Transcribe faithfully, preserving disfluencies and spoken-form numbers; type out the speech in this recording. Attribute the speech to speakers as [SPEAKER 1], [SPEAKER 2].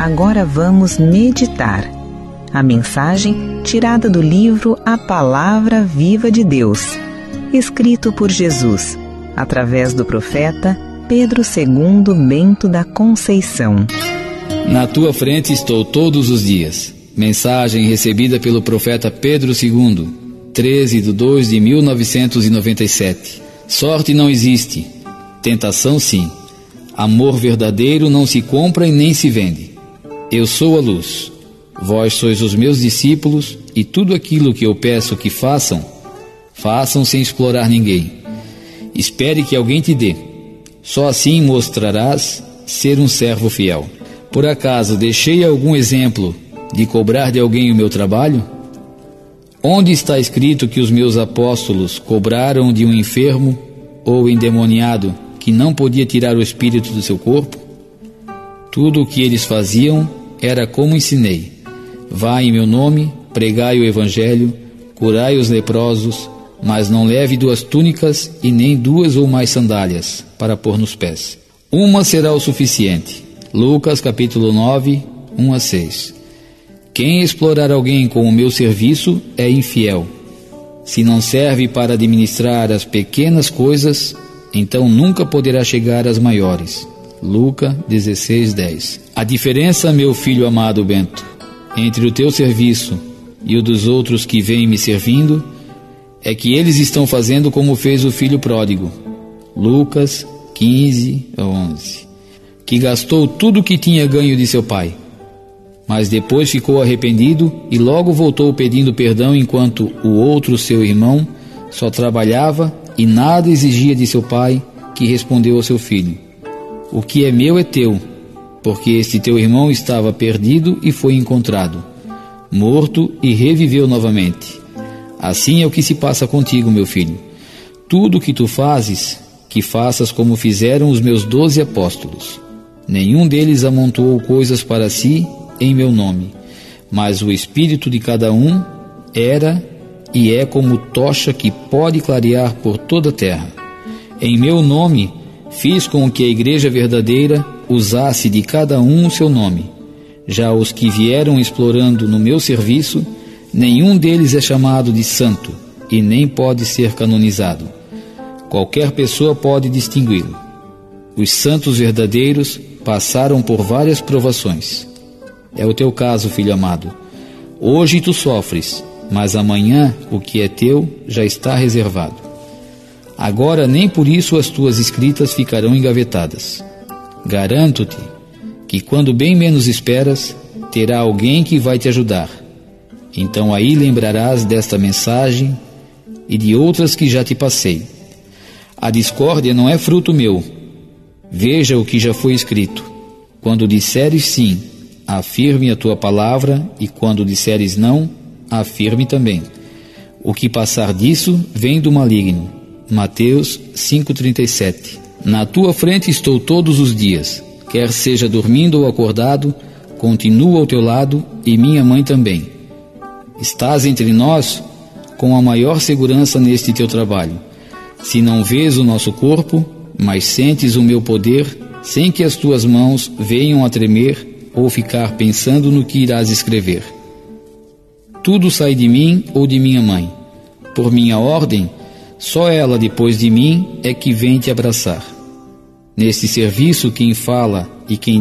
[SPEAKER 1] agora vamos meditar. A mensagem tirada do livro A Palavra Viva de Deus, escrito por Jesus, através do profeta Pedro segundo Bento da Conceição.
[SPEAKER 2] Na tua frente estou todos os dias. Mensagem recebida pelo profeta Pedro segundo, treze de dois de mil novecentos e noventa e sete. Sorte não existe, tentação sim. Amor verdadeiro não se compra e nem se vende. Eu sou a luz, vós sois os meus discípulos, e tudo aquilo que eu peço que façam, façam sem explorar ninguém. Espere que alguém te dê. Só assim mostrarás ser um servo fiel. Por acaso deixei algum exemplo de cobrar de alguém o meu trabalho? Onde está escrito que os meus apóstolos cobraram de um enfermo ou endemoniado que não podia tirar o espírito do seu corpo? Tudo o que eles faziam era como ensinei. Vá em meu nome, pregai o evangelho, curai os leprosos, mas não leve duas túnicas e nem duas ou mais sandálias para pôr nos pés. Uma será o suficiente. Lucas capítulo nove, um a seis. Quem explorar alguém com o meu serviço é infiel. Se não serve para administrar as pequenas coisas, então nunca poderá chegar às maiores. Lucas dezesseis, dez. A diferença, meu filho amado Bento, entre o teu serviço e o dos outros que vêm me servindo, é que eles estão fazendo como fez o filho pródigo. Lucas quinze a onze. Que gastou tudo o que tinha ganho de seu pai, mas depois ficou arrependido e logo voltou pedindo perdão, enquanto o outro, seu irmão, só trabalhava e nada exigia de seu pai, que respondeu ao seu filho: o que é meu é teu, porque este teu irmão estava perdido e foi encontrado, morto e reviveu novamente. Assim é o que se passa contigo, meu filho. Tudo o que tu fazes, que faças como fizeram os meus doze apóstolos. Nenhum deles amontoou coisas para si em meu nome, mas o espírito de cada um era e é como tocha que pode clarear por toda a terra. Em meu nome fiz com que a igreja verdadeira usasse de cada um o seu nome. Já os que vieram explorando no meu serviço, nenhum deles é chamado de santo e nem pode ser canonizado. Qualquer pessoa pode distingui-lo. Os santos verdadeiros passaram por várias provações. É o teu caso, filho amado. Hoje tu sofres, mas amanhã o que é teu já está reservado. Agora nem por isso as tuas escritas ficarão engavetadas. Garanto-te que quando bem menos esperas, terá alguém que vai te ajudar. Então aí lembrarás desta mensagem e de outras que já te passei. A discórdia não é fruto meu. Veja o que já foi escrito. Quando disseres sim, afirme a tua palavra, e quando disseres não, afirme também. O que passar disso vem do maligno. Mateus cinco, trinta e sete. Na tua frente estou todos os dias, quer seja dormindo ou acordado, continuo ao teu lado, e minha mãe também. Estás entre nós com a maior segurança neste teu trabalho. Se não vês o nosso corpo, mas sentes o meu poder, sem que as tuas mãos venham a tremer ou ficar pensando no que irás escrever. Tudo sai de mim ou de minha mãe. Por minha ordem, só ela depois de mim é que vem te abraçar. Neste serviço, quem fala e quem